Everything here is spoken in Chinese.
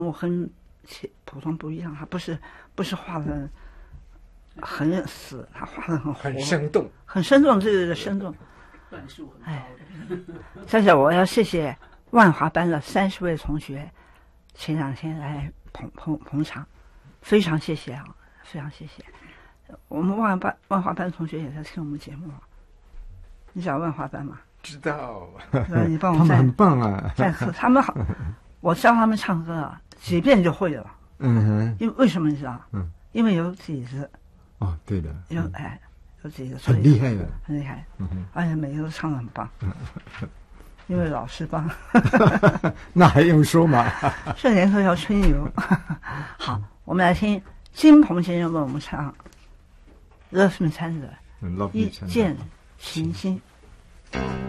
我跟普通不一样，他不是画的很死，他画的很活， 很生动， 很生动，这个生动。 段数很高的。 再者，我要谢谢万华班的30位同学，前2天来捧场，非常谢谢啊，非常谢谢。我们万华班的同学也在听我们节目，你知道万华班吗？ 知道。 你帮我他们很棒啊， 再次他们好，我教他们唱歌啊，几遍就会了。因为为什么你知道？因为有底子。 哦，对的， 有底子， 很厉害的， 很厉害。而且每个都唱得很棒。因为老师帮。 那还用说吗？ 这年头要吹牛。好，我们来听金鹏先生为我们唱《Love Me Tender》，一见倾心。